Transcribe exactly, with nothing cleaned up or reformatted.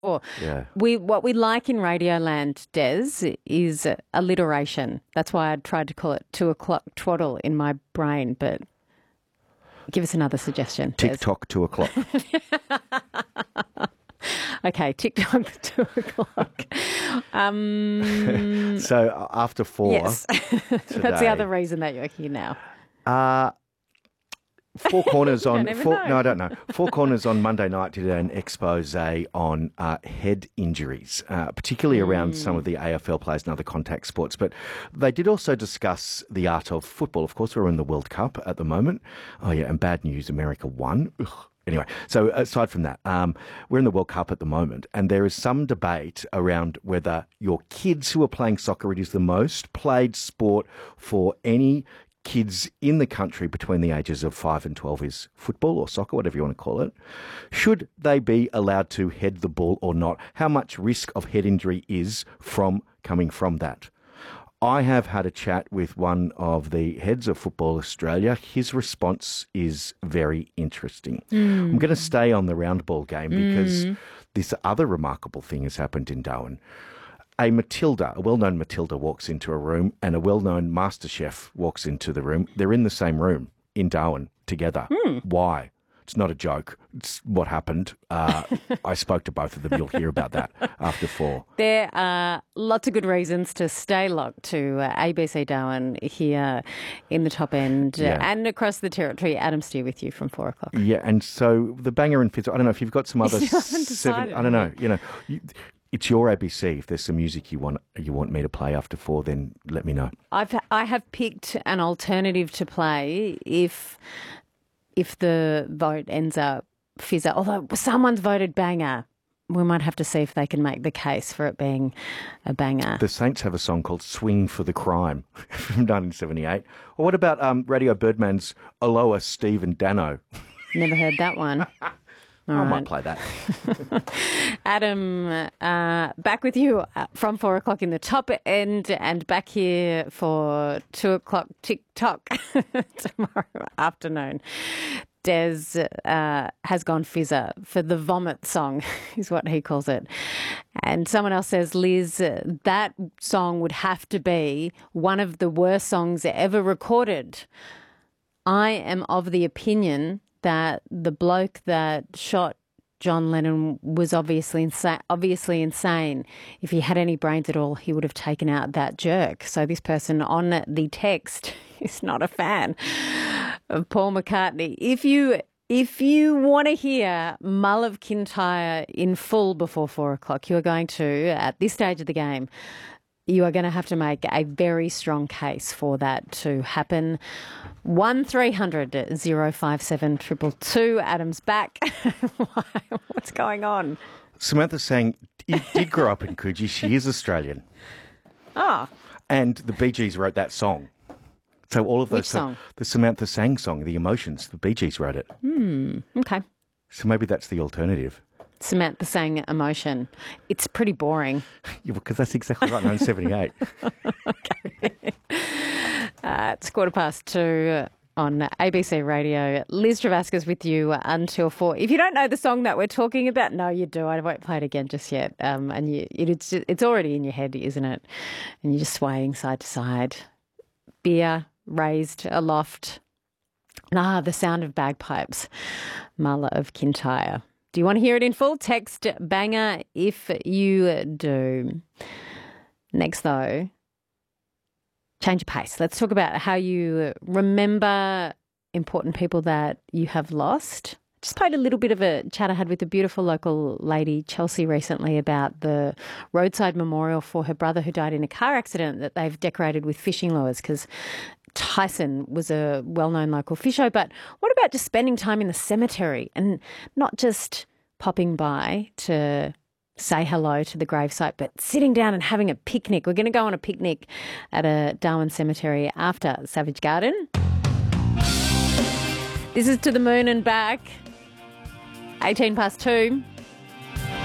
Or Yeah. we what we like in Radioland, Des, is alliteration. That's why I tried to call it two o'clock twaddle in my brain, but give us another suggestion, Des. TikTok, two o'clock. Okay, TikTok two o'clock. Um, So uh, after four, yes, that's the today- other reason that you're here now. uh, Four Corners don't on even four, know. no, I don't know. Four Corners on Monday night did an expose on uh, head injuries, uh, particularly around some of the A F L players and other contact sports. But they did also discuss the art of football. Of course, we're in the World Cup at the moment. Oh yeah, and bad news: America won. Ugh. Anyway, so aside from that, um, we're in the World Cup at the moment, and there is some debate around whether your kids who are playing soccer, it is the most played sport for any kids in the country between the ages of five and twelve is football or soccer, whatever you want to call it. Should they be allowed to head the ball or not? How much risk of head injury is from coming from that? I have had a chat with one of the heads of Football Australia. His response is very interesting. I'm going to stay on the round ball game because this other remarkable thing has happened in Darwin. A Matilda, a well-known Matilda walks into a room and a well-known master chef walks into the room. They're in the same room in Darwin together. Why? It's not a joke. It's what happened. Uh, I spoke to both of them. You'll hear about that after four. There are lots of good reasons to stay locked to uh, A B C Darwin here in the top end uh, Yeah. and across the territory. Adam Steer with you from four o'clock. Yeah, and so the banger and fizz, I don't know if you've got some other still haven't decided, I don't know, you know, you, it's your A B C. If there's some music you want you want me to play after four, then let me know. I've I have picked an alternative to play if if the vote ends up fizzer. Although someone's voted banger, we might have to see if they can make the case for it being a banger. The Saints have a song called Swing for the Crime from nineteen seventy-eight. Or what about um, Radio Birdman's Aloha, Steve and Dano? Never heard that one. All I right. might play that. Adam, uh, back with you uh, from four o'clock in the top end and back here for two o'clock TikTok tomorrow afternoon. Des uh, has gone fizzer for the vomit song, is what he calls it. And someone else says, Liz, uh, that song would have to be one of the worst songs ever recorded. I am of the opinion that the bloke that shot John Lennon was obviously insane. Obviously insane. If he had any brains at all, he would have taken out that jerk. So this person on the text is not a fan of Paul McCartney. If you if you want to hear Mull of Kintyre in full before four o'clock, you are going to, at this stage of the game, you are going to have to make a very strong case for that to happen. one three hundred oh five seven two two two. Adam's back. Why? What's going on? Samantha's saying, you did grow up in Coogee. She is Australian. Oh, And the Bee Gees wrote that song. So all of those Which song? The Samantha Sang song, The Emotions, the Bee Gees wrote it. okay. So maybe that's the alternative. Samantha sang Emotion. It's pretty boring. Yeah, because that's exactly right, nineteen seventy-eight. Uh, it's quarter past two on A B C Radio. Liz Travasca's with you until four. If you don't know the song that we're talking about, no, you do. I won't play it again just yet. Um, and you, it, it's it's already in your head, isn't it? And you're just swaying side to side. Beer raised aloft. Ah, the sound of bagpipes. Muller of Kintyre. Do you want to hear it in full? Text banger if you do. Next, though, change of pace. Let's talk about how you remember important people that you have lost. Just played a little bit of a chat I had with a beautiful local lady, Chelsea, recently about the roadside memorial for her brother who died in a car accident that they've decorated with fishing lures because Tyson was a well-known local fisho. But what about just spending time in the cemetery and not just popping by to say hello to the gravesite, but sitting down and having a picnic? We're going to go on a picnic at a Darwin cemetery after Savage Garden. This is To the Moon and Back. eighteen past two.